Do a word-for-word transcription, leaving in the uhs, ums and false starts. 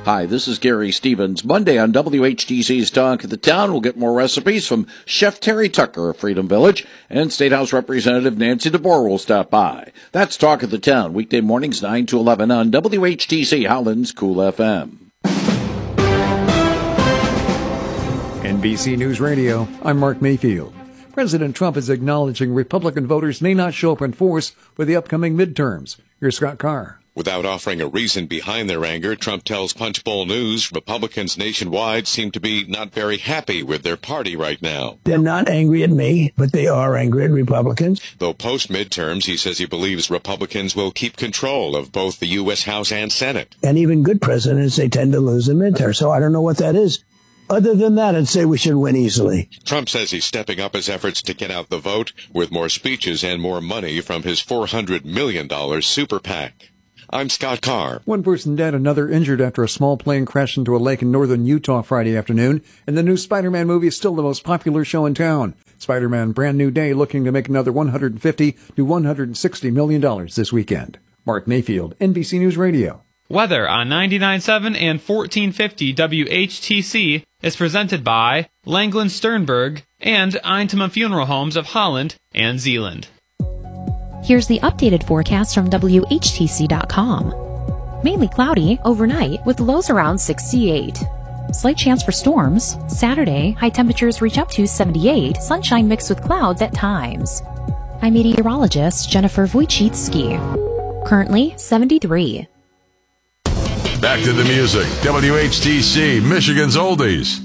Hi, this is Gary Stevens. Monday on W H T C's Talk of the Town, we'll get more recipes from Chef Terry Tucker of Freedom Village, and State House Representative Nancy DeBoer will stop by. That's Talk of the Town, weekday mornings nine to eleven on W H T C Holland's Cool F M. N B C News Radio, I'm Mark Mayfield. President Trump is acknowledging Republican voters may not show up in force for the upcoming midterms. Here's Scott Carr. Without offering a reason behind their anger, Trump tells Punchbowl News Republicans nationwide seem to be not very happy with their party right now. They're not angry at me, but they are angry at Republicans. Though post-midterms, he says he believes Republicans will keep control of both the U S House and Senate. And even good presidents, they tend to lose the midterm. So I don't know what that is. Other than that, I'd say we should win easily. Trump says he's stepping up his efforts to get out the vote with more speeches and more money from his four hundred million dollars super PAC. I'm Scott Carr. One person dead, another injured after a small plane crashed into a lake in northern Utah Friday afternoon. And the new Spider-Man movie is still the most popular show in town. Spider-Man Brand New Day looking to make another one hundred fifty to one hundred sixty million dollars this weekend. Mark Mayfield, N B C News Radio. Weather on ninety-nine point seven and fourteen fifty W H T C is presented by Langland Sternberg and Eintema Funeral Homes of Holland and Zealand. Here's the updated forecast from W H T C dot com. Mainly cloudy overnight with lows around sixty-eight. Slight chance for storms. Saturday, high temperatures reach up to seventy-eight, sunshine mixed with clouds at times. I'm meteorologist Jennifer Wojcicki. Currently seventy-three. Back to the music. W H T C, Michigan's Oldies.